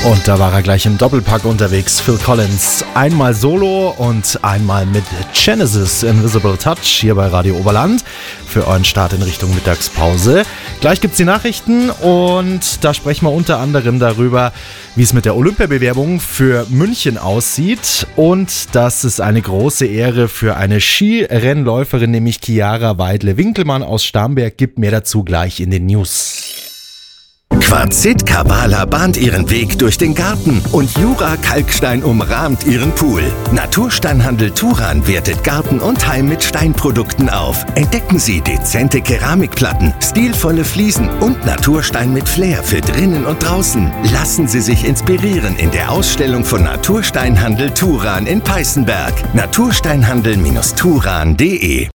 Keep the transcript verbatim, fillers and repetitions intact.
Und da war er gleich im Doppelpack unterwegs, Phil Collins. Einmal solo und einmal mit Genesis Invisible Touch hier bei Radio Oberland für euren Start in Richtung Mittagspause. Gleich gibt's die Nachrichten und da sprechen wir unter anderem darüber, wie es mit der Olympiabewerbung für München aussieht und dass es eine große Ehre für eine Skirennläuferin, nämlich Chiara Weidle-Winkelmann aus Starnberg gibt. Mehr dazu gleich in den News. Quarzit Kavala bahnt ihren Weg durch den Garten und Jura Kalkstein umrahmt ihren Pool. Natursteinhandel Turan wertet Garten und Heim mit Steinprodukten auf. Entdecken Sie dezente Keramikplatten, stilvolle Fliesen und Naturstein mit Flair für drinnen und draußen. Lassen Sie sich inspirieren in der Ausstellung von Natursteinhandel Turan in Peißenberg. natursteinhandel Turan punkt de